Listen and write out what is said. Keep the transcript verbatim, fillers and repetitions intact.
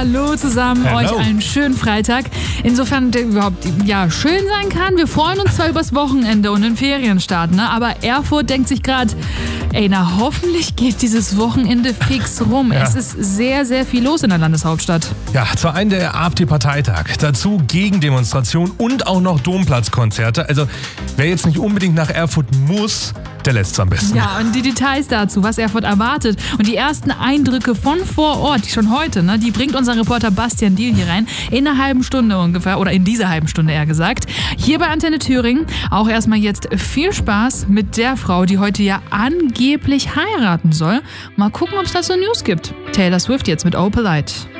Hallo zusammen, Hello. euch einen schönen Freitag. Insofern der überhaupt ja, schön sein kann. Wir freuen uns zwar übers Wochenende und den Ferienstart, ne? Aber Erfurt denkt sich gerade, ey, na hoffentlich geht dieses Wochenende fix rum. Ja. Es ist sehr, sehr viel los in der Landeshauptstadt. Ja, zur einen der AfD-Parteitag, dazu Gegendemonstration und auch noch Domplatzkonzerte. Also wer jetzt nicht unbedingt nach Erfurt muss, der lässt es am besten. Ja, und die Details dazu, was Erfurt erwartet und die ersten Eindrücke von vor Ort, die schon heute, ne, die bringt unser Reporter Bastian Diel hier rein, in einer halben Stunde ungefähr, oder in dieser halben Stunde eher gesagt. Hier bei Antenne Thüringen auch erstmal jetzt viel Spaß mit der Frau, die heute ja angeblich heiraten soll. Mal gucken, ob es dazu News gibt. Taylor Swift jetzt mit Oh Polite.